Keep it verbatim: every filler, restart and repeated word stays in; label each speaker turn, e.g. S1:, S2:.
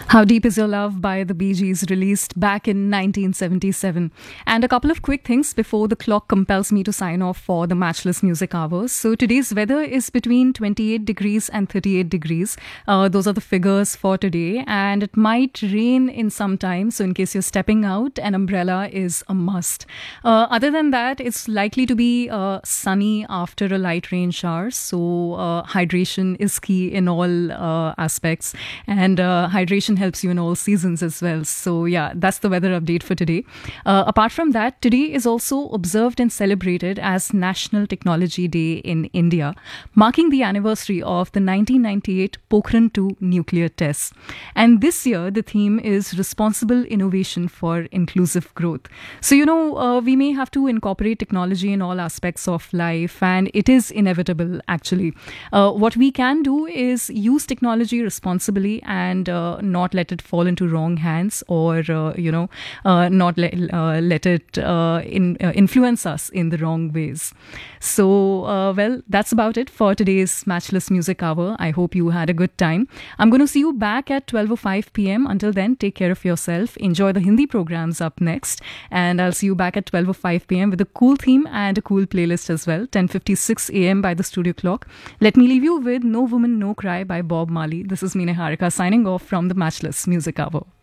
S1: How Deep Is Your Love by the Bee Gees, released back in nineteen seventy-seven. And a couple of quick things before the clock compels me to sign off for the Matchless Music Hours. So today's weather is between twenty-eight degrees and thirty-eight degrees. Uh, those are the figures for today. And it might rain in some time. So in case you're stepping out, an umbrella is a must. Uh, other than that, it's likely to be uh, sunny after a light rain shower. So uh, hydration is key in all uh, aspects. And uh, hydration helps you in all seasons as well. So yeah, that's the weather update for today. Uh, apart from that, today is also observed and celebrated as National Technology Day in India, marking the anniversary of the nineteen ninety-eight Pokhran two nuclear tests. And this year, the theme is Responsible Innovation for Inclusive Growth. So, you know, uh, we may have to incorporate technology in all aspects of life, and it is inevitable, actually. Uh, what we can do is use technology responsibly and uh, not let it fall into wrong hands, or uh, you know uh, not let, uh, let it uh, in, uh, influence us in the wrong ways. So uh, well, that's about it for today's Matchless Music Hour. I hope you had a good time. I'm going to see you back at twelve oh five p.m. Until then, take care of yourself. Enjoy the Hindi programs up next, and I'll see you back at twelve oh five p.m. with a cool theme and a cool playlist as well. ten fifty-six a.m. by the studio clock. Let me leave you with No Woman No Cry by Bob Marley. This is Meena Harika signing off from the Matchless Music Hour.